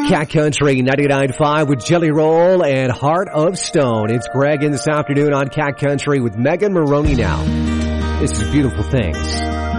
Cat Country 99.5 with Jelly Roll and Heart of Stone. It's Greg in this afternoon on Cat Country with Megan Maroney now. This is Beautiful Things.